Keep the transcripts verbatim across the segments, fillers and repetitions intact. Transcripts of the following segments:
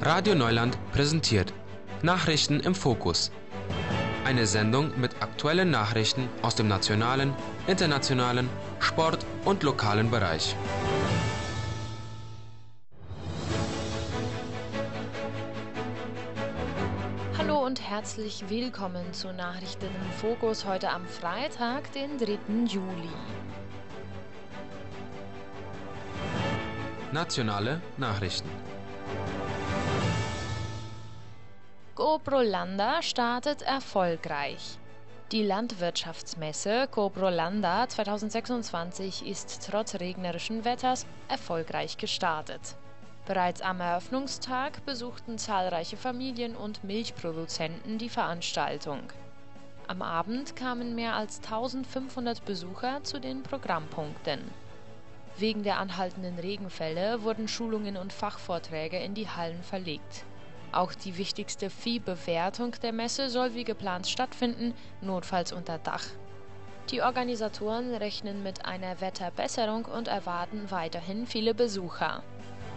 Radio Neuland präsentiert Nachrichten im Fokus. Eine Sendung mit aktuellen Nachrichten aus dem nationalen, internationalen, Sport- und lokalen Bereich. Hallo und herzlich willkommen zu Nachrichten im Fokus heute am Freitag, den dritten Juli. Nationale Nachrichten. Coprolanda startet erfolgreich. Die Landwirtschaftsmesse Coprolanda zweitausendsechsundzwanzig ist trotz regnerischen Wetters erfolgreich gestartet. Bereits am Eröffnungstag besuchten zahlreiche Familien und Milchproduzenten die Veranstaltung. Am Abend kamen mehr als eintausendfünfhundert Besucher zu den Programmpunkten. Wegen der anhaltenden Regenfälle wurden Schulungen und Fachvorträge in die Hallen verlegt. Auch die wichtigste Viehbewertung der Messe soll wie geplant stattfinden, notfalls unter Dach. Die Organisatoren rechnen mit einer Wetterbesserung und erwarten weiterhin viele Besucher.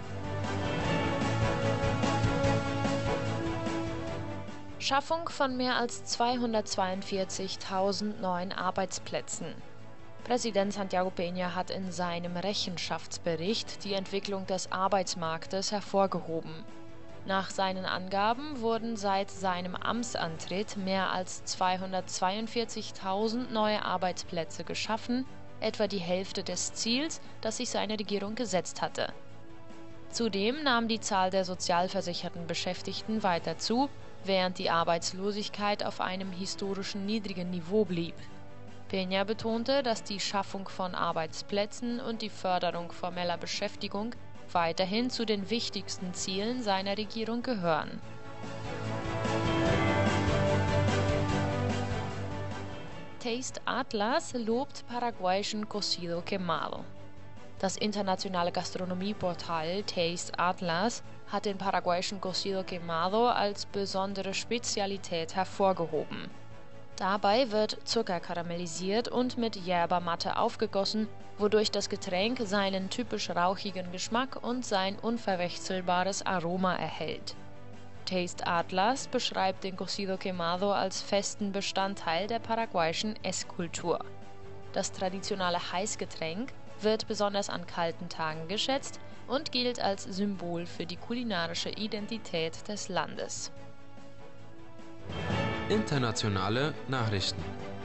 Schaffung von mehr als zweihundertzweiundvierzigtausend neuen Arbeitsplätzen. Präsident Santiago Peña hat in seinem Rechenschaftsbericht die Entwicklung des Arbeitsmarktes hervorgehoben. Nach seinen Angaben wurden seit seinem Amtsantritt mehr als zweihundertzweiundvierzigtausend neue Arbeitsplätze geschaffen, etwa die Hälfte des Ziels, das sich seine Regierung gesetzt hatte. Zudem nahm die Zahl der sozialversicherten Beschäftigten weiter zu, während die Arbeitslosigkeit auf einem historischen niedrigen Niveau blieb. Peña betonte, dass die Schaffung von Arbeitsplätzen und die Förderung formeller Beschäftigung weiterhin zu den wichtigsten Zielen seiner Regierung gehören. Taste Atlas lobt paraguayischen Cocido Quemado. Das internationale Gastronomieportal Taste Atlas hat den paraguayischen Cocido Quemado als besondere Spezialität hervorgehoben. Dabei wird Zucker karamellisiert und mit Yerba-Mate aufgegossen, wodurch das Getränk seinen typisch rauchigen Geschmack und sein unverwechselbares Aroma erhält. Taste Atlas beschreibt den Cocido Quemado als festen Bestandteil der paraguayischen Esskultur. Das traditionelle Heißgetränk wird besonders an kalten Tagen geschätzt und gilt als Symbol für die kulinarische Identität des Landes. Internationale Nachrichten.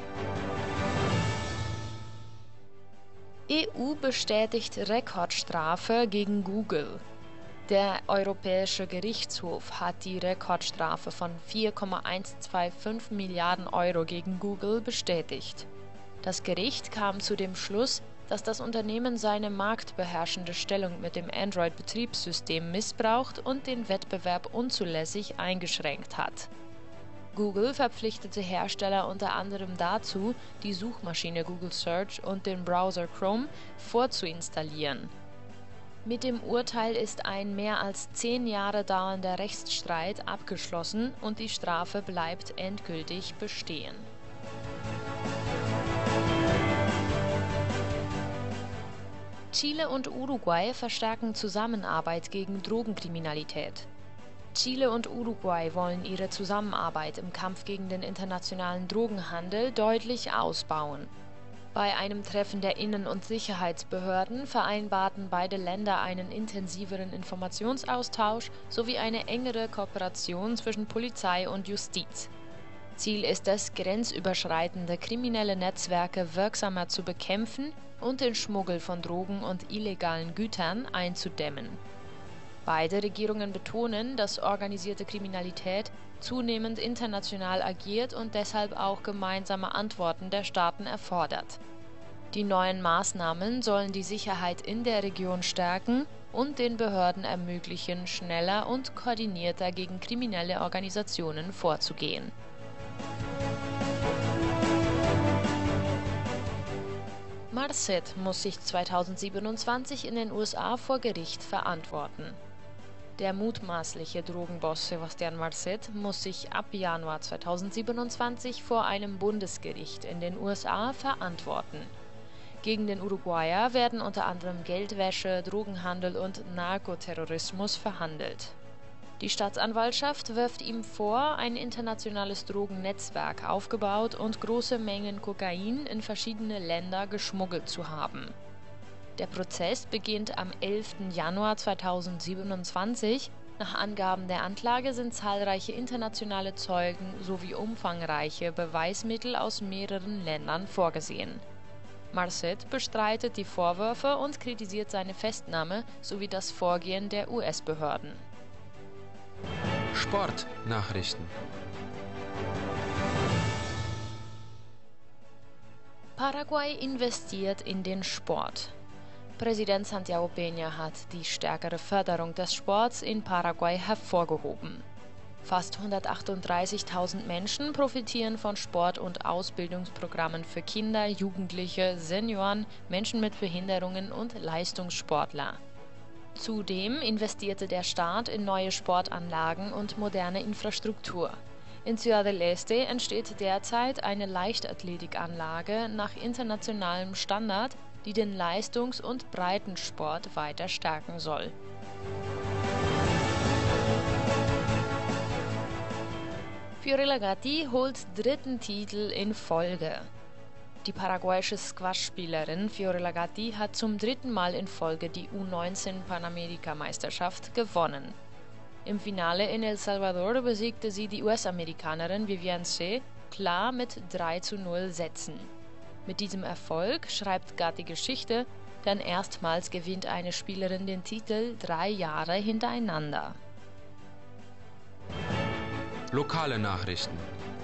E U bestätigt Rekordstrafe gegen Google. Der Europäische Gerichtshof hat die Rekordstrafe von vier Komma hundertfünfundzwanzig Milliarden Euro gegen Google bestätigt. Das Gericht kam zu dem Schluss, dass das Unternehmen seine marktbeherrschende Stellung mit dem Android-Betriebssystem missbraucht und den Wettbewerb unzulässig eingeschränkt hat. Google verpflichtete Hersteller unter anderem dazu, die Suchmaschine Google Search und den Browser Chrome vorzuinstallieren. Mit dem Urteil ist ein mehr als zehn Jahre dauernder Rechtsstreit abgeschlossen und die Strafe bleibt endgültig bestehen. Chile und Uruguay verstärken Zusammenarbeit gegen Drogenkriminalität. Chile und Uruguay wollen ihre Zusammenarbeit im Kampf gegen den internationalen Drogenhandel deutlich ausbauen. Bei einem Treffen der Innen- und Sicherheitsbehörden vereinbarten beide Länder einen intensiveren Informationsaustausch sowie eine engere Kooperation zwischen Polizei und Justiz. Ziel ist es, grenzüberschreitende kriminelle Netzwerke wirksamer zu bekämpfen und den Schmuggel von Drogen und illegalen Gütern einzudämmen. Beide Regierungen betonen, dass organisierte Kriminalität zunehmend international agiert und deshalb auch gemeinsame Antworten der Staaten erfordert. Die neuen Maßnahmen sollen die Sicherheit in der Region stärken und den Behörden ermöglichen, schneller und koordinierter gegen kriminelle Organisationen vorzugehen. Marcet muss sich zweitausendsiebenundzwanzig in den U S A vor Gericht verantworten. Der mutmaßliche Drogenboss Sebastián Marcet muss sich ab Januar zweitausendsiebenundzwanzig vor einem Bundesgericht in den U S A verantworten. Gegen den Uruguayer werden unter anderem Geldwäsche, Drogenhandel und Narkoterrorismus verhandelt. Die Staatsanwaltschaft wirft ihm vor, ein internationales Drogennetzwerk aufgebaut und große Mengen Kokain in verschiedene Länder geschmuggelt zu haben. Der Prozess beginnt am elften Januar zweitausendsiebenundzwanzig. Nach Angaben der Anklage sind zahlreiche internationale Zeugen sowie umfangreiche Beweismittel aus mehreren Ländern vorgesehen. Marcet bestreitet die Vorwürfe und kritisiert seine Festnahme sowie das Vorgehen der U S-Behörden. Sportnachrichten. Paraguay investiert in den Sport. Präsident Santiago Peña hat die stärkere Förderung des Sports in Paraguay hervorgehoben. Fast hundertachtunddreißigtausend Menschen profitieren von Sport- und Ausbildungsprogrammen für Kinder, Jugendliche, Senioren, Menschen mit Behinderungen und Leistungssportler. Zudem investierte der Staat in neue Sportanlagen und moderne Infrastruktur. In Ciudad del Este entsteht derzeit eine Leichtathletikanlage nach internationalem Standard, die den Leistungs- und Breitensport weiter stärken soll. Fiorella Gatti holt dritten Titel in Folge. Die paraguayische Squash-Spielerin Fiorella Gatti hat zum dritten Mal in Folge die U neunzehn Panamerika-Meisterschaft gewonnen. Im Finale in El Salvador besiegte sie die U S-Amerikanerin Viviane Shea klar mit drei zu null Sätzen. Mit diesem Erfolg schreibt Gatti Geschichte, denn erstmals gewinnt eine Spielerin den Titel drei Jahre hintereinander. Lokale Nachrichten.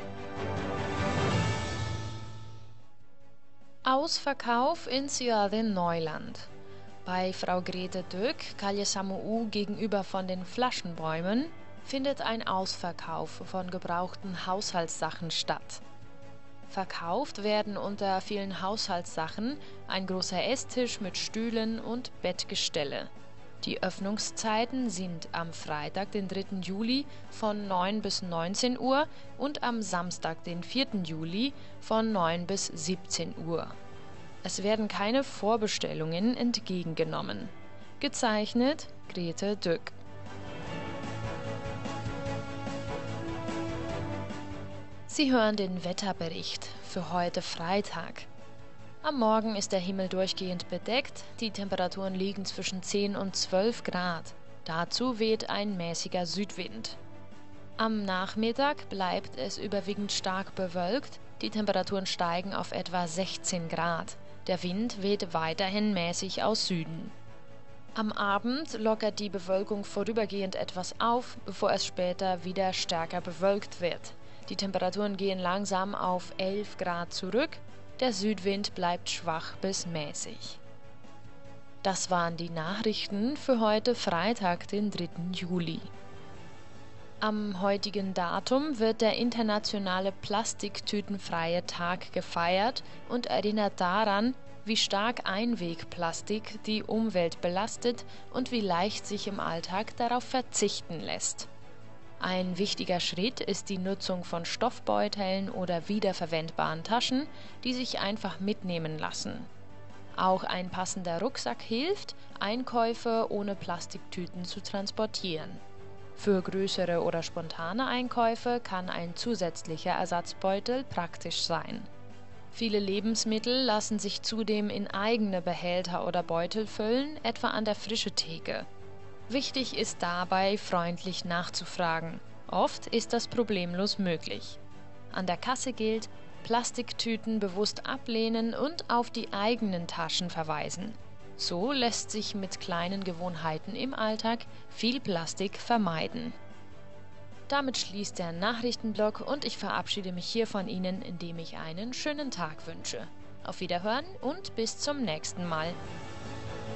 Ausverkauf in Ciudad de Neuland. Bei Frau Grete Döck, Calle Samu gegenüber von den Flaschenbäumen, findet ein Ausverkauf von gebrauchten Haushaltssachen statt. Verkauft werden unter vielen Haushaltssachen ein großer Esstisch mit Stühlen und Bettgestelle. Die Öffnungszeiten sind am Freitag, den dritten Juli, von neun bis neunzehn Uhr und am Samstag, den vierten Juli, von neun bis siebzehn Uhr. Es werden keine Vorbestellungen entgegengenommen. Gezeichnet Grete Döck. Sie hören den Wetterbericht für heute Freitag. Am Morgen ist der Himmel durchgehend bedeckt, die Temperaturen liegen zwischen zehn und zwölf Grad. Dazu weht ein mäßiger Südwind. Am Nachmittag bleibt es überwiegend stark bewölkt, die Temperaturen steigen auf etwa sechzehn Grad. Der Wind weht weiterhin mäßig aus Süden. Am Abend lockert die Bewölkung vorübergehend etwas auf, bevor es später wieder stärker bewölkt wird. Die Temperaturen gehen langsam auf elf Grad zurück, der Südwind bleibt schwach bis mäßig. Das waren die Nachrichten für heute Freitag, den dritten Juli. Am heutigen Datum wird der internationale Plastiktütenfreie Tag gefeiert und erinnert daran, wie stark Einwegplastik die Umwelt belastet und wie leicht sich im Alltag darauf verzichten lässt. Ein wichtiger Schritt ist die Nutzung von Stoffbeuteln oder wiederverwendbaren Taschen, die sich einfach mitnehmen lassen. Auch ein passender Rucksack hilft, Einkäufe ohne Plastiktüten zu transportieren. Für größere oder spontane Einkäufe kann ein zusätzlicher Ersatzbeutel praktisch sein. Viele Lebensmittel lassen sich zudem in eigene Behälter oder Beutel füllen, etwa an der Frischetheke. Wichtig ist dabei, freundlich nachzufragen. Oft ist das problemlos möglich. An der Kasse gilt, Plastiktüten bewusst ablehnen und auf die eigenen Taschen verweisen. So lässt sich mit kleinen Gewohnheiten im Alltag viel Plastik vermeiden. Damit schließt der Nachrichtenblock und ich verabschiede mich hier von Ihnen, indem ich einen schönen Tag wünsche. Auf Wiederhören und bis zum nächsten Mal.